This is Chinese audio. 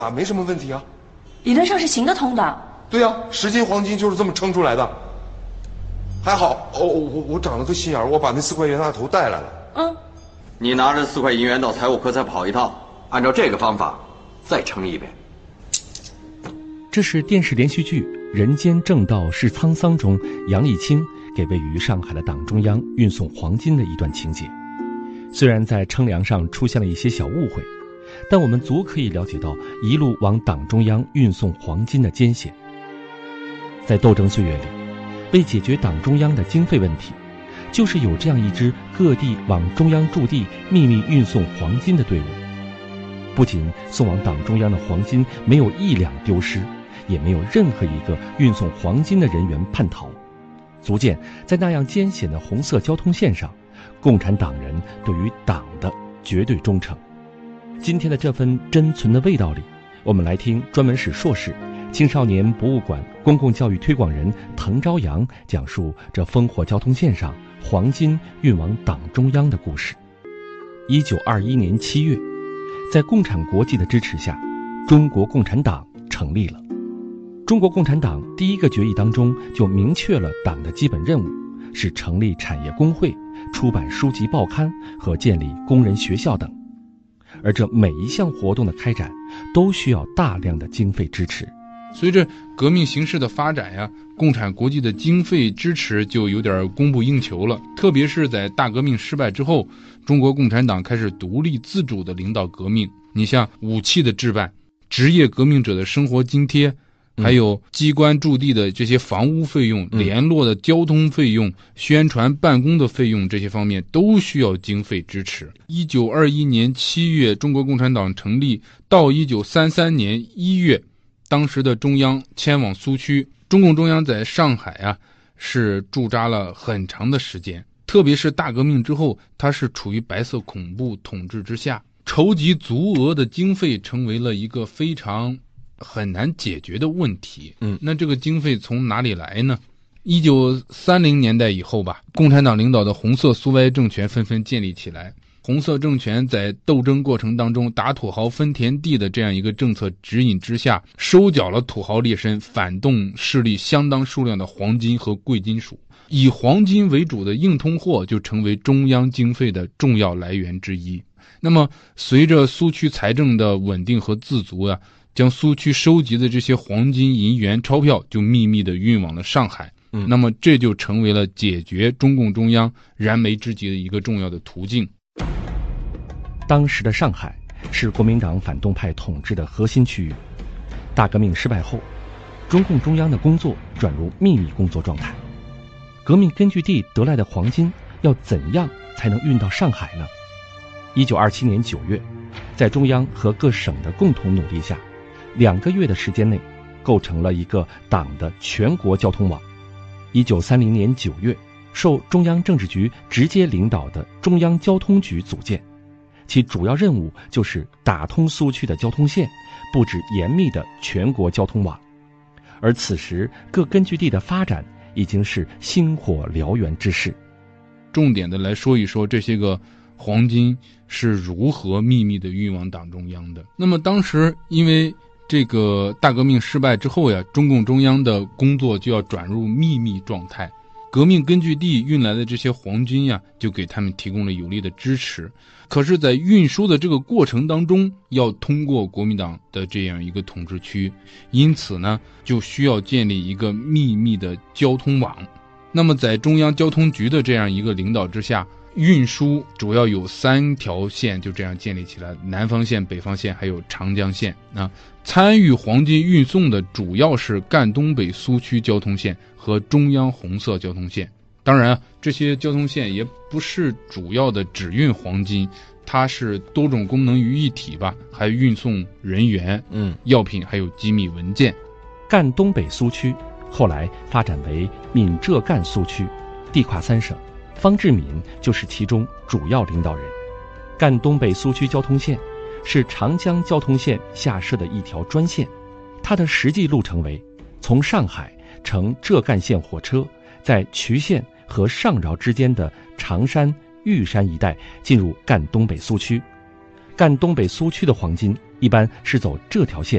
没什么问题啊。 理论上是行得通的。 对啊，10斤黄金就是这么称出来的。还好，我长了个心眼，我把那4块袁大头带来了。 你拿着4块银元到财务科再跑一趟，按照这个方法再称一遍。 这是电视连续剧《人间正道是沧桑》中杨义清给位于上海的党中央运送黄金的一段情节。虽然在称量上出现了一些小误会，但我们足可以了解到一路往党中央运送黄金的艰险。在斗争岁月里，为解决党中央的经费问题，就是有这样一支各地往中央驻地秘密运送黄金的队伍。不仅送往党中央的黄金没有1两丢失，也没有任何一个运送黄金的人员叛逃，足见在那样艰险的红色交通线上，共产党人对于党的绝对忠诚。今天的这份珍存的味道里，我们来听专门史硕士、青少年博物馆公共教育推广人滕朝阳讲述这烽火交通线上黄金运往党中央的故事。1921年7月，在共产国际的支持下，中国共产党成立了。中国共产党第一个决议当中就明确了党的基本任务，是成立产业工会、出版书籍报刊和建立工人学校等。而这每一项活动的开展都需要大量的经费支持。 随着革命形势的发展呀，共产国际的经费支持就有点供不应求了。特别是在大革命失败之后，中国共产党开始独立自主的领导革命。你像武器的置办、职业革命者的生活津贴，还有机关驻地的这些房屋费用、联络的交通费用、宣传办公的费用，这些方面都需要经费支持。1921年7月中国共产党成立，到1933年1月，当时的中央迁往苏区，中共中央在上海是驻扎了很长的时间。特别是大革命之后，它是处于白色恐怖统治之下，筹集足额的经费成为了一个很难解决的问题。那这个经费从哪里来呢？1930年代以后吧，共产党领导的红色苏维埃政权纷纷建立起来。红色政权在斗争过程当中打土豪分田地的这样一个政策指引之下，收缴了土豪劣绅反动势力相当数量的黄金和贵金属，以黄金为主的硬通货就成为中央经费的重要来源之一。那么随着苏区财政的稳定和自足将苏区收集的这些黄金、银元、钞票就秘密地运往了上海。那么这就成为了解决中共中央燃眉之急的一个重要的途径。 当时的上海是国民党反动派统治的核心区域。大革命失败后，中共中央的工作转入秘密工作状态。革命根据地得来的黄金要怎样才能运到上海呢？1927年9月，在中央和各省的共同努力下，2个月的时间内构成了一个党的全国交通网。1930年9月，受中央政治局直接领导的中央交通局组建，其主要任务就是打通苏区的交通线，布置严密的全国交通网。而此时各根据地的发展已经是星火燎原之势。 重点的来说一说这些个黄金是如何秘密的运往党中央的。那么当时因为这个大革命失败之后中共中央的工作就要转入秘密状态。革命根据地运来的这些黄金就给他们提供了有力的支持。可是在运输的这个过程当中，要通过国民党的这样一个统治区，因此呢就需要建立一个秘密的交通网。那么在中央交通局的这样一个领导之下，运输主要有3条线就这样建立起来，南方线、北方线还有长江线。参与黄金运送的主要是赣东北苏区交通线和中央红色交通线。当然这些交通线也不是主要的只运黄金，它是多种功能于一体吧，还运送人员、药品还有机密文件。 赣东北苏区后来发展为闽浙赣苏区，地跨3省，方志敏就是其中主要领导人。赣东北苏区交通线是长江交通线下设的一条专线，它的实际路程为从上海乘浙赣线火车，在衢县和上饶之间的常山、玉山一带进入赣东北苏区。赣东北苏区的黄金一般是走这条线